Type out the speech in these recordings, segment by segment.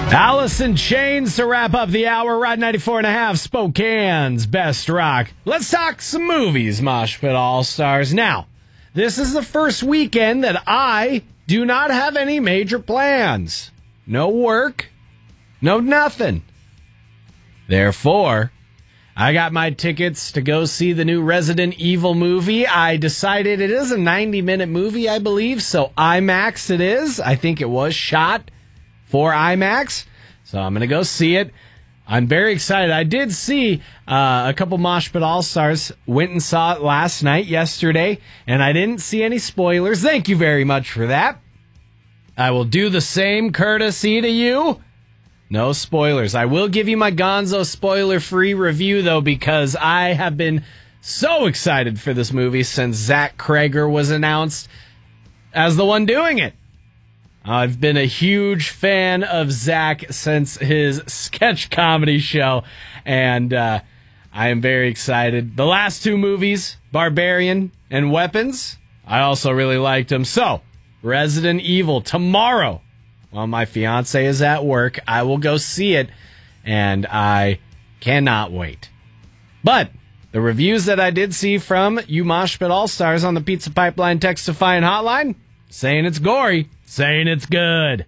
Alice in Chains to wrap up the hour. Ride 94.5, Spokane's best rock. Let's talk some movies, Mosh Pit All-Stars. Now, this is the first weekend that I do not have any major plans. No work, no nothing. Therefore, I got my tickets to go see the new Resident Evil movie. I decided it is a 90-minute movie, I believe, so IMAX it is. I think it was shot for IMAX, so I'm going to go see it. I'm very excited. I did see a couple Mosh Pit All-Stars. Went and saw it last night, yesterday, and I didn't see any spoilers. Thank you very much for that. I will do the same courtesy to you. No spoilers. I will give you my Gonzo spoiler-free review, though, because I have been so excited for this movie since Zach Cregger was announced as the one doing it. I've been a huge fan of Zach since his sketch comedy show, and I am very excited. The last two movies, Barbarian and Weapons, I also really liked them. So, Resident Evil, tomorrow, while my fiance is at work, I will go see it, and I cannot wait. But the reviews that I did see from you Mosh Pit All-Stars on the Pizza Pipeline Text-to-Fine hotline, saying it's gory, saying it's good.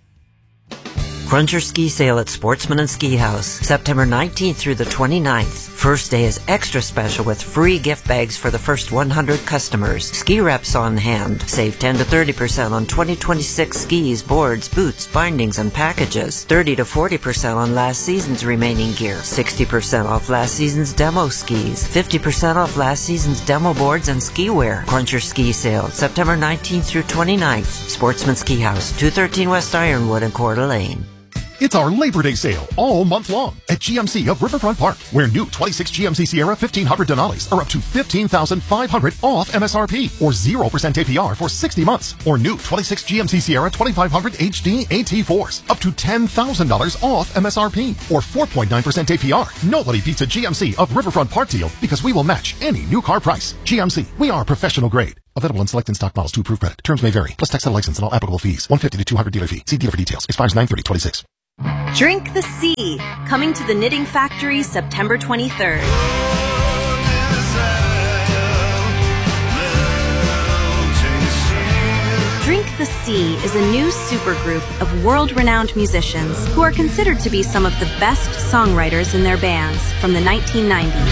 Cruncher Ski Sale at Sportsman and Ski House, September 19th through the 29th. First day is extra special with free gift bags for the first 100 customers. Ski reps on hand. Save 10 to 30% on 2026 skis, boards, boots, bindings, and packages. 30 to 40% on last season's remaining gear. 60% off last season's demo skis. 50% off last season's demo boards and ski wear. Cruncher Ski Sale, September 19th through 29th. Sportsman Ski House, 213 West Ironwood and Coeur d'Alene. It's our Labor Day sale all month long at GMC of Riverfront Park, where new 26 GMC Sierra 1500 Denali's are up to $15,500 off MSRP or 0% APR for 60 months, or new 26 GMC Sierra 2500 HD AT4s up to $10,000 off MSRP or 4.9% APR. Nobody beats a GMC of Riverfront Park deal because we will match any new car price. GMC, we are professional grade. Available in select in-stock models to approve credit. Terms may vary. Plus tax and license and all applicable fees. $150 to $200 dealer fee. See dealer for details. Expires 9/30/26. Drink the Sea, coming to the Knitting Factory September 23rd. Drink the Sea is a new supergroup of world-renowned musicians who are considered to be some of the best songwriters in their bands from the 1990s.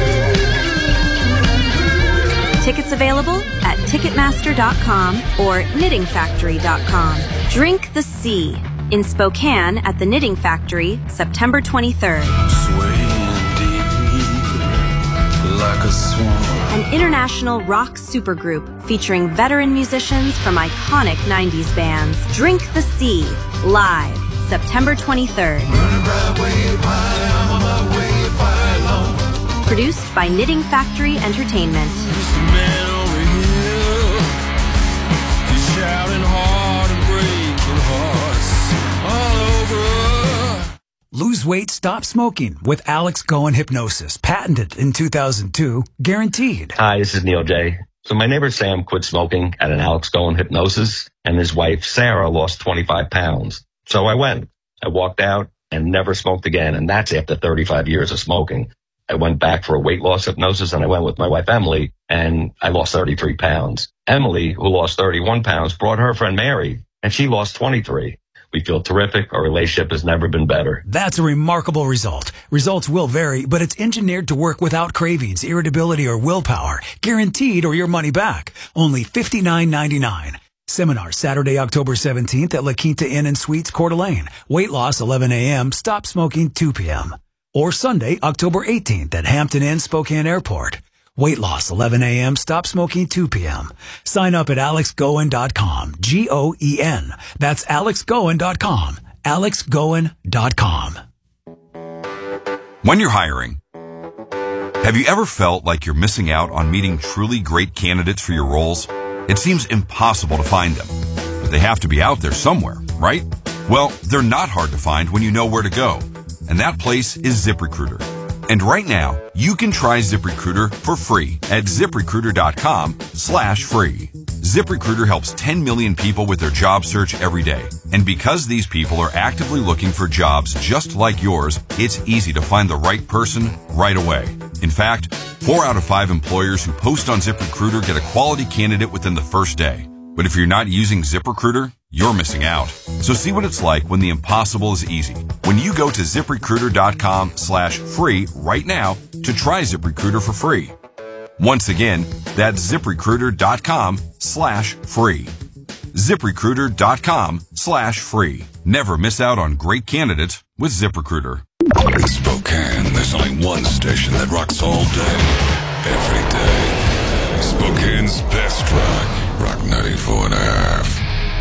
Tickets available at Ticketmaster.com or KnittingFactory.com. Drink the Sea in Spokane at the Knitting Factory, September 23rd. An international rock supergroup featuring veteran musicians from iconic 90s bands. Drink the Sea, live, September 23rd. Produced by Knitting Factory Entertainment. Lose weight, stop smoking with Alex Goen Hypnosis. Patented in 2002, guaranteed. Hi, this is Neil J. So my neighbor Sam quit smoking at an Alex Goen Hypnosis, and his wife Sarah lost 25 pounds. So I went. I walked out and never smoked again, and that's after 35 years of smoking. I went back for a weight loss hypnosis, and I went with my wife Emily, and I lost 33 pounds. Emily, who lost 31 pounds, brought her friend Mary, and she lost 23. We feel terrific. Our relationship has never been better. That's a remarkable result. Results will vary, but it's engineered to work without cravings, irritability, or willpower. Guaranteed or your money back. Only $59.99. Seminar Saturday, October 17th at La Quinta Inn and Suites, Coeur d'Alene. Weight loss 11 a.m., stop smoking 2 p.m. Or Sunday, October 18th at Hampton Inn, Spokane Airport. Weight loss 11 a.m., stop smoking 2 p.m. Sign up at alexgoen.com. G-O-E-N. That's alexgoen.com. alexgoen.com. When you're hiring, have you ever felt like you're missing out on meeting truly great candidates for your roles? It seems impossible to find them, but they have to be out there somewhere, right? Well, they're not hard to find when you know where to go, and that place is ZipRecruiter. And right now, you can try ZipRecruiter for free at ZipRecruiter.com/free. ZipRecruiter helps 10 million people with their job search every day. And because these people are actively looking for jobs just like yours, it's easy to find the right person right away. In fact, 4 out of 5 employers who post on ZipRecruiter get a quality candidate within the first day. But if you're not using ZipRecruiter, you're missing out. So see what it's like when the impossible is easy. When you go to ZipRecruiter.com/free right now to try ZipRecruiter for free. Once again, that's ZipRecruiter.com/free. ZipRecruiter.com/free. Never miss out on great candidates with ZipRecruiter. In Spokane, there's only one station that rocks all day, every day. Spokane's best rock, Rock 94.5.